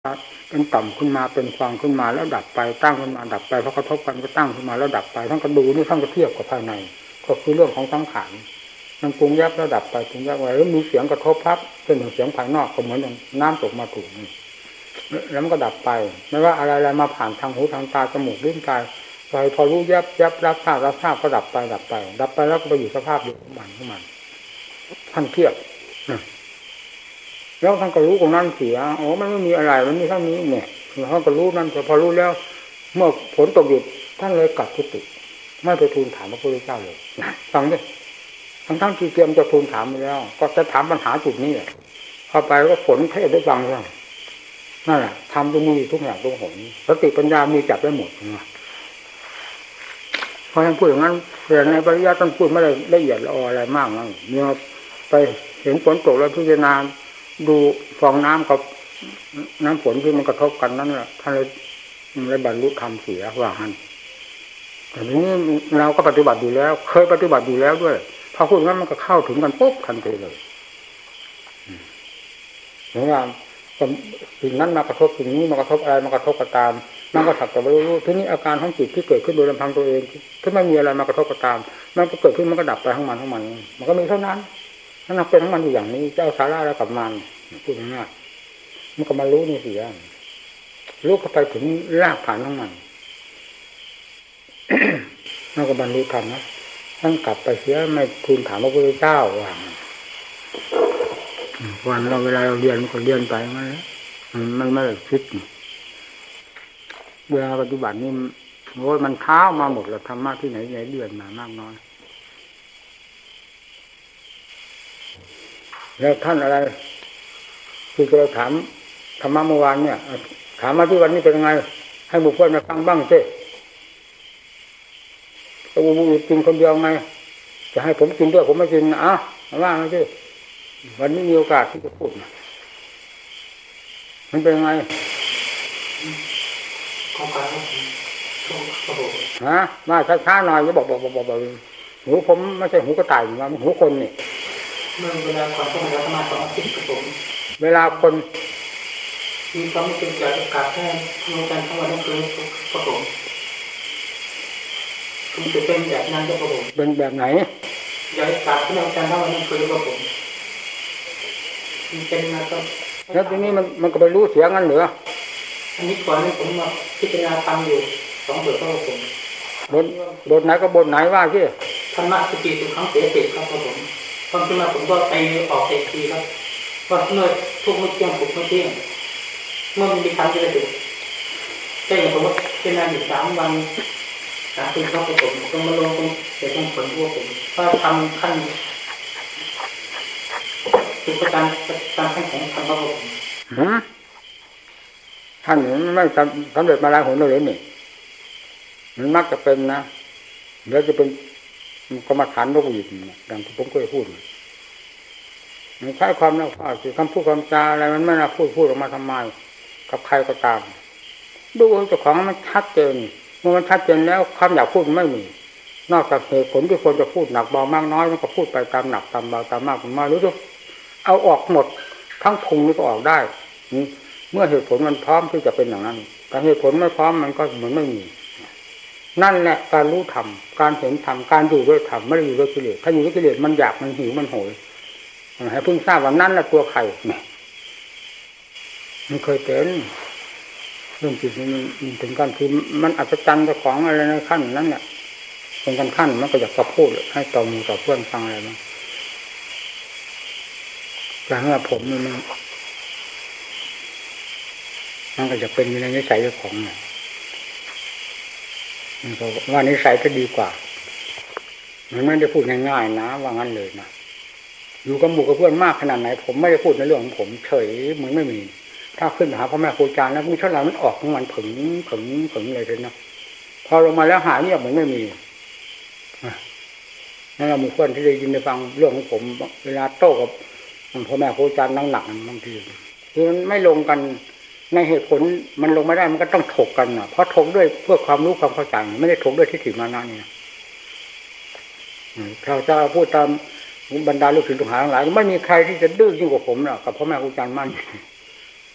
เป็นต่ำขึ้นมาเป็นฟองขึ้นมาแล้วดับไปตั้งขึ้นมาดับไปเพราะกระทบกันก็ตั้งขึ้นมาแล้วดับไปทั้งกระดูนี่ทั้งกระเทียบกับภายในก็คือเรื่องของสังขารมันปรุงยับแล้วดับไปปรุงยับไว้แล้วมีเสียงกระทบพับเป็นเสียงภายนอกก็เหมือนน้ำตกมาถูกแล้วมันก็ดับไปไม่ว่าอะไรๆมาผ่านทางหูทางตาจมูกลิ้นกายไปพอรู้ยับรับทราบก็ดับไปดับไปแล้วก็ไปอยู่สภาพอยู่ของมันท่านเทียบแล้วท่านก็รู้ตรงนั้นเสียมันไม่มีอะไรมันมีเท่านี้เนี่ยท่านก็รู้นั่นแต่พอรู้แล้วเมื่อฝนตกหยุดท่านเลยกลับกุฏิไม่ไปทูลถามพระพุทธเจ้าเลยฟังดิทั้งที่เตรียมจะทูลถามไปแล้วก็จะถามปัญหาจุดนี้แหละเข้าไปก็ฝนเทศได้ฟังแล้วนั่นแหละทำตรงนี้ทุกอย่างตรงหนสติปัญญามีจับได้หมดนะเพราะฉะนั้นพูดอย่างนั้นแต่ในปริยัติท่านพูดไม่ได้ละเอียดละอออะไรมากนะเมื่อไปเห็นฝนตกแล้วพิจารณาดูฟองน้ำกับน้ำฝนที่มันกระทบกันนั่นแหละท่านเลยบรรลุธรรมเสียว่าหันแต่นี้เราก็ปฏิบัติอยู่แล้วเคยปฏิบัติอยู่แล้วด้วยพอพูดงั้นมันก็เข้าถึงกันปุ๊บทันทีเลยเหมือนว่าสิ่งนั้นมากระทบสิ่งนี้มากระทบอะไรมากระทบก็ตามมันก็สักแต่ว่ารู้ทีนี้อาการของจิตที่เกิดขึ้นโดยลำพังตัวเองถ้าไม่มีอะไรมากระทบก็ตามมันก็เกิดขึ้นมันก็ดับไปทั้งมันมันก็มีเท่านั้นนั่นเป็นทั้งมันอยู่อย่างนี้จะเอาสาระอะไรกับมันพูดง่ายๆมันก็มารู้นี่สิรู้เข้าไปถึงรากฐานของมันมันก็บรรลุธรรมนะท่านกลับไปเสียไม่ทูลถามพระพุทธเจ้าว่าวันเราเวลาเราเรียนก็เรียนไปมันไม่ได้คิดเวลาปฏิบัตินี่โอ้ยมันเท้ามาหมดแล้วธรรมะที่ไหนเรียนมามากน้อยแล้วท่านอะไรคือเราถามธรรมะเมื่อวานเนี่ยถามมาที่วันนี้เป็นยังไงให้บุคคลมาฟังบ้างสิตัวกินคนเดียวไงจะให้ผมกินด้วยผมไม่กินว่าไงสิวันนี้มีโอกาสที่จะพูดมันเป็นยังไงมาช้าๆหน่อยจะบอกหูผมไม่ใช่หูกระต่ายนะหูคนนี่เวลาก่อนต้องรับมา2 อาทิตย์กับผมเวลาคนมีความไม่เป็นใจกับการแค่โลกันทั้งวันทั้งคืนกับผมคุณจะเป็นแบบนั้นกับผมเป็นแบบไหนอยากการที่โลกันทั้งวันทั้งคืนกับผมมันเป็นมาก็แล้วทีนี้มันก็ไปรู้เสียงั้นเหรออันนี้ก่อนนี่ผมมาพิจารณาฟังอยู่2 บทกับผมบทไหนก็บทไหนว่าสิธรรมะสติสุขังเสติครับผมความจริงผมก็ไปออกเอกทีครับว่าเมื่อทุกเมื่อเที่ยงผมไม่เที่ยงเมื่อมีคำจะได้ถึงใช่ผมว่าเป็นนานอยู่3 วันคือเขาผมต้องมาลงตรงเดี๋ยวต้องผลพวกผมถ้าทำขั้นคือการขั้นของทำพระผมท่านไม่สำเร็จมาแล้วหนเลยนี่มันมักจะเป็นนะเดี๋ยวจะเป็นกรรมฐานโลกอีกดังที่ผมเคยพูดมันใช้ความน่าฟังคำพูดคำจาอะไรมันไม่น่าพูดออกมาทำไมกับใครก็ตามดูเจ้าของมันชัดเจนเมื่อมันชัดเจนแล้วคำอยากพูดไม่มีนอกจากเหตุผลที่ควรจะพูดหนักเบามากน้อยมันก็พูดไปตามหนักตามเบาตามมากตามน้อยรู้สึกเอาออกหมดทั้งพุงนี่ก็ออกได้เมื่อเหตุผลมันพร้อมที่จะเป็นอย่างนั้นแต่เหตุผลไม่พร้อมมันก็เหมือนไม่มีนั่นแหละการรู้ธรรมการเห็นธรรมการอยู่ด้วยธรรมไม่ได้อยู่ด้วยกิเลสถ้าอยู่ด้วยกิเลสมันอยากมันหิวมันโหยให้เพิ่งทราบว่านั่นแหละตัวใครเนี่ยมันเคยเป็นเรื่องจิตมันถึงกันคือมันอัศจรรย์ของอะไรในขั้นนั้นเนี่ยเป็นกันขั้นมันก็อยากจะพูดให้ต่อมือต่อเพื่อนฟังอะไรบ้างแต่เมื่อผมมันก็จะเป็นในนิสัยของเนี่ยมันก็ว่านิสัยก็ดีกว่ามันไม่ได้พูดง่ายๆนะว่างั้นเลยนะอยู่กับหมู่กับเพื่อนมากขนาดไหนผมไม่ได้พูดในเรื่องของผมเฉยเหมือนไม่มีถ้าขึ้นหาพ่อแม่ครูอาจารย์แล้วมีเท่าไหร่มันออกของมันผึ่งเลยเลยนะพอลงมาแล้วหายเงียบเหมือนไม่มีนั่นเรามีเพื่อนที่ได้ยินได้ฟังเรื่องของผมเวลาโต้กับพ่อแม่ครูอาจารย์หนักๆบางทีคือมันไม่ลงกันในเหตุผลมันลงไม่ได้มันก็ต้องถกกันนะเพราะถกด้วยเพื่อความรู้ความเข้าใจไม่ได้ถกด้วยทิฏฐิมานะนี่เราจะพูดตามบรรดาลูกศิษย์ลูกหาทั้งหลายไม่มีใครที่จะดื้อยิ่งกว่าผมหรอกกับพ่อแม่ครูอาจารย์มั่น